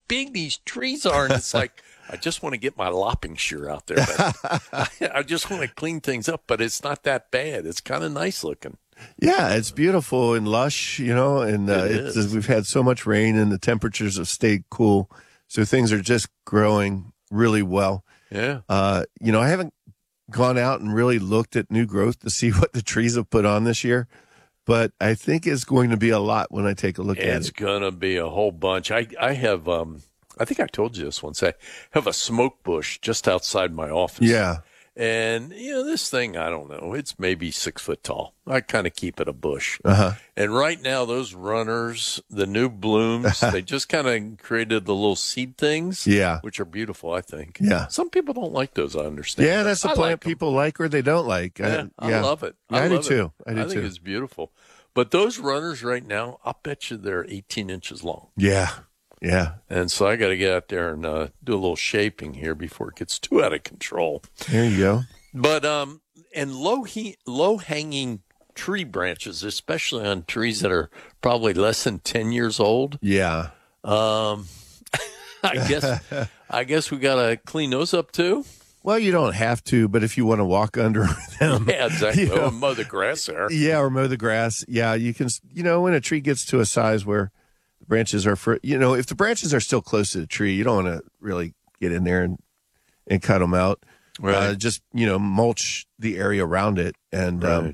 big these trees are. And it's like, I just want to get my lopping shear out there. But I just want to clean things up, but it's not that bad. It's kind of nice looking. Yeah, it's beautiful and lush, and we've had so much rain and the temperatures have stayed cool. So things are just growing really well. Yeah. I haven't gone out and really looked at new growth to see what the trees have put on this year, but I think it's going to be a lot when I take a look at it. It's going to be a whole bunch. I have, I think I told you this once. I have a smoke bush just outside my office. Yeah. And, this thing, I don't know, it's maybe 6 foot tall. I kind of keep it a bush. Uh-huh. And right now, those runners, the new blooms, they just kind of created the little seed things, which are beautiful, I think. Yeah. Some people don't like those, I understand. Yeah, that's the plant people like or they don't like. I love it. I do too. I think it's beautiful. But those runners right now, I'll bet you they're 18 inches long. Yeah. Yeah. And so I got to get out there and do a little shaping here before it gets too out of control. There you go. But and low hanging tree branches, especially on trees that are probably less than 10 years old. Yeah. I guess we got to clean those up too. Well, you don't have to, but if you want to walk under them. Yeah, exactly. Or mow the grass there. Yeah, or mow the grass. Yeah, you can, when a tree gets to a size where branches are if the branches are still close to the tree, you don't want to really get in there and cut them out. Right. Just, mulch the area around it. And, right.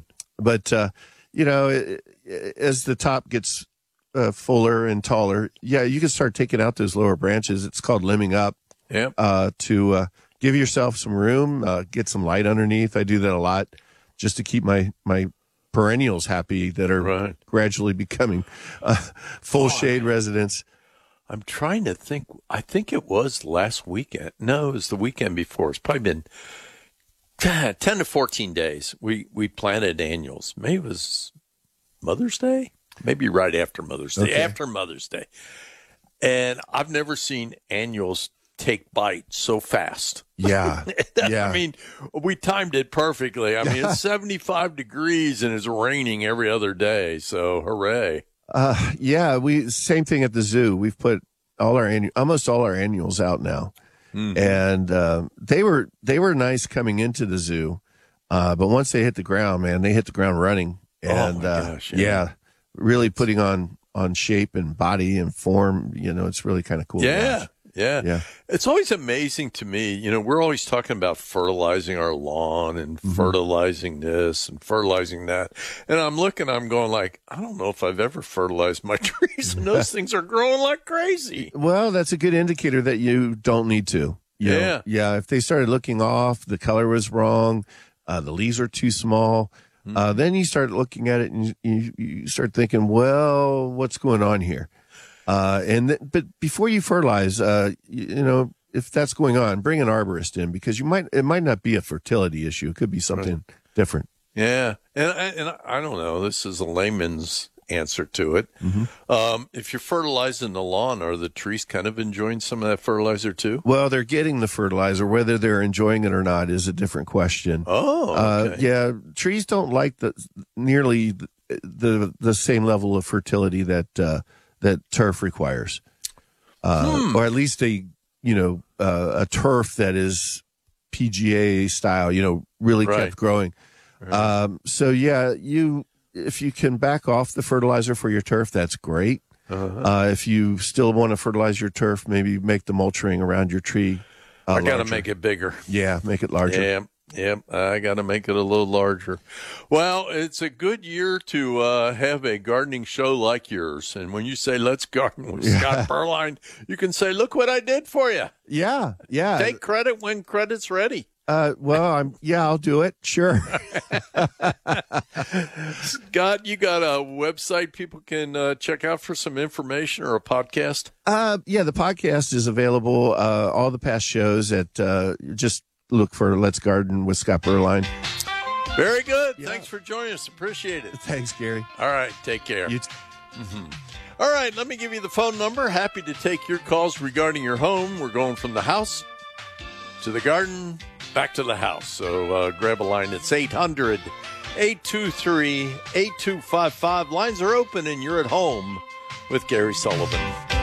As the top gets fuller and taller, you can start taking out those lower branches. It's called limbing up. Yep. To give yourself some room, get some light underneath. I do that a lot just to keep my perennials happy that are gradually becoming full shade residents. I'm trying to think. I think it was last weekend. No, it was the weekend before. It's probably been 10 to 14 days. We planted annuals. Maybe it was Mother's Day. Maybe right after Mother's Day. Okay. After Mother's Day. And I've never seen annuals take bite so fast. Yeah. Yeah. I mean, we timed it perfectly. I mean, it's 75 degrees and it's raining every other day. So hooray. Same thing at the zoo. We've put almost all our annuals out now. Mm-hmm. And they were nice coming into the zoo. But once they hit the ground, man, they hit the ground running. And oh my gosh, really putting on shape and body and form. It's really kind of cool. Yeah. Yeah. It's always amazing to me. We're always talking about fertilizing our lawn and fertilizing this and fertilizing that. And I'm going like, I don't know if I've ever fertilized my trees, and those things are growing like crazy. Well, that's a good indicator that you don't need to. Yeah. If they started looking off, the color was wrong, the leaves are too small. Then you start looking at it and you start thinking, well, what's going on here? But before you fertilize, if that's going on, bring an arborist in because it might not be a fertility issue. It could be something different. Yeah. And I don't know. This is a layman's answer to it. Mm-hmm. If you're fertilizing the lawn, are the trees kind of enjoying some of that fertilizer too? Well, they're getting the fertilizer. Whether they're enjoying it or not is a different question. Oh, okay. Trees don't like nearly the same level of fertility that turf requires, or at least a turf that is PGA style, really kept growing. Right. If you can back off the fertilizer for your turf, that's great. If you still want to fertilize your turf, maybe make the mulch ring around your tree. I got to make it bigger. Yeah, make it larger. Yeah, I got to make it a little larger. Well, it's a good year to have a gardening show like yours. And when you say, let's garden with Scott Berline, you can say, look what I did for you. Yeah. Take credit when credit's ready. I'll do it. Sure. Scott, you got a website people can check out for some information or a podcast? The podcast is available. All the past shows at just look for Let's Garden with Scott Berline. Very good. Yeah. Thanks for joining us. Appreciate it. Thanks, Gary. All right. Take care. Mm-hmm. All right. Let me give you the phone number. Happy to take your calls regarding your home. We're going from the house to the garden, back to the house. So grab a line. It's 800-823-8255. Lines are open and you're at home with Gary Sullivan.